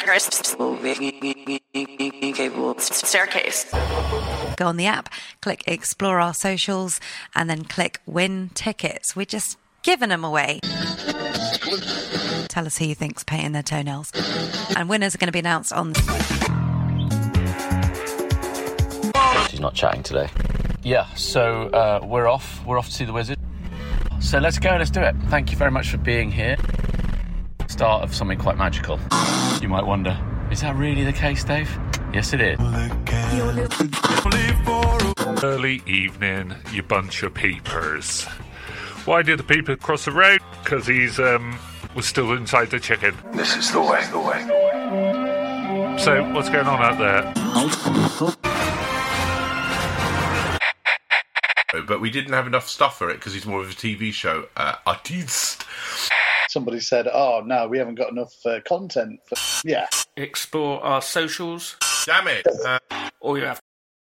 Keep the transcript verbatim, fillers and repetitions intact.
staircase. Go on the app, click Explore Our Socials, and then click Win Tickets. We're just giving them away. Tell us who you think's painting their toenails. And winners are going to be announced on... She's not chatting today. Yeah, so uh, we're off. We're off to see the wizard. So let's go, let's do it. Thank you very much for being here. Start of something quite magical. You might wonder, is that really the case, Dave? Yes, it is. Early evening, you bunch of peepers. Why did the peeper cross the road? Because he's, um, was still inside the chicken. This is the way, the way. So, what's going on out there? But we didn't have enough stuff for it because he's more of a T V show uh, artiste. Somebody said, oh, no, we haven't got enough uh, content. For... Yeah. Explore Our Socials. Damn it. Uh... All you have